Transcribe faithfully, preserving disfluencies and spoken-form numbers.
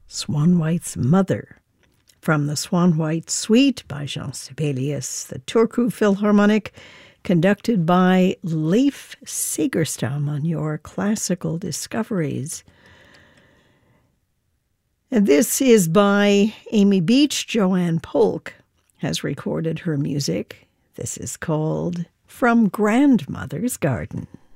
Swan White's Mother, from the Swan White Suite by Jean Sibelius, the Turku Philharmonic, conducted by Leif Segerstam on your Classical Discoveries. And this is by Amy Beach. Joanne Polk has recorded her music. This is called From Grandmother's Garden.